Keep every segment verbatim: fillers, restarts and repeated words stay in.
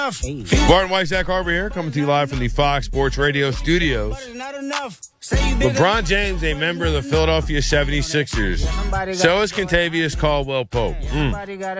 Barton White, Zach Harper here, coming to you live from the Fox Sports Radio studios. LeBron James, a member of the Philadelphia seventy-sixers. So is Kentavious Caldwell-Pope. Mm.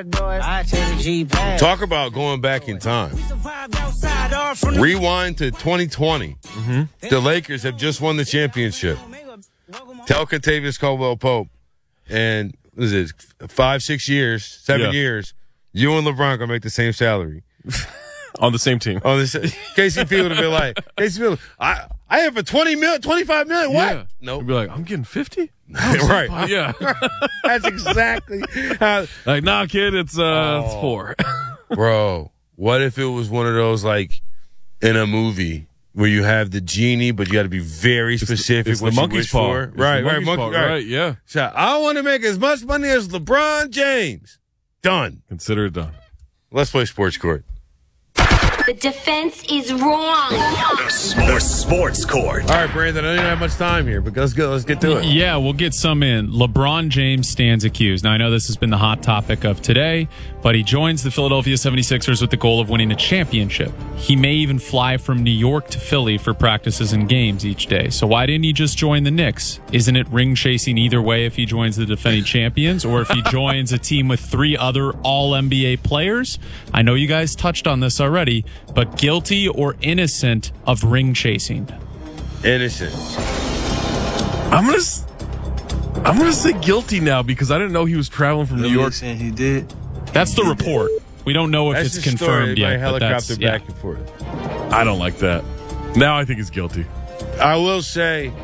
Talk about going back in time. Rewind to twenty twenty. Mm-hmm. The Lakers have just won the championship. Tell Kentavious Caldwell-Pope, and what is it, five, six years, seven yeah. years, you and LeBron gonna make the same salary. On the same team. On the K C P would have been like, K C P, would, I I have a twenty million, twenty-five million. What? Yeah. No, nope. Be like, I'm getting fifty. Right? Yeah, that's exactly how. Like, nah, kid, it's uh, oh. it's four. Bro, what if it was one of those like in a movie where you have the genie, but you got to be very specific it's the, it's what the you wish paw. for? It's right, right, monkey's monkey, paw, right, right, yeah. So I want to make as much money as LeBron James. Done. Consider it done. Let's play Sports Court. The defense is wrong. The Sports Court. All right, Brandon, I don't have much time here, but let's go. Let's get to it. Yeah, we'll get some in. LeBron James stands accused. Now, I know this has been the hot topic of today, but he joins the Philadelphia seventy-sixers with the goal of winning a championship. He may even fly from New York to Philly for practices and games each day. So why didn't he just join the Knicks? Isn't it ring chasing either way if he joins the defending champions or if he joins a team with three other all N B A players? I know you guys touched on this already, but guilty or innocent of ring chasing? Innocent. I'm gonna, I'm gonna say guilty now because I didn't know he was traveling from New York. Saying he did. That's the report. We don't know if that's it's the confirmed story. yet. Helicopter but that's, back yeah. and forth. I don't like that. Now I think he's guilty. I will say.